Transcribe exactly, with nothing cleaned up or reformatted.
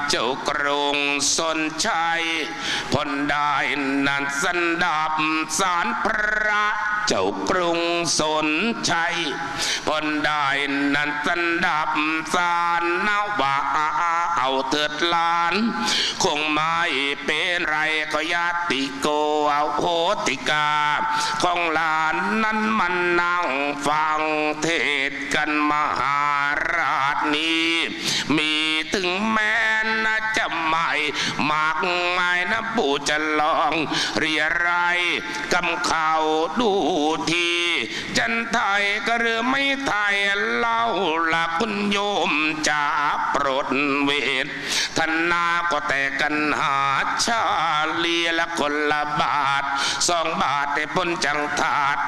เจ้ากรุงสนชัยพลได้นันสันดับสารพระเจ้ากรุงสนชัยพลได้นันสันดับสารนาวาเอาเถิดลานคงไม่เป็นไรก็ญาติโกเอาโหติกาของหลานนั้นมันนั่งฟังเทศกันมหาราชนี้มีถึงแม้นะจะไม่มากมายนะปู่จะลองเรียไรกำข่าวดูทีจันไทยก็หรือไม่ไทยเล่าละคุณโยมจะโปรดเวทท่านนาก็แต่กันหาชาเลียละคนละบาทสองบาทได้พ้นจังถาด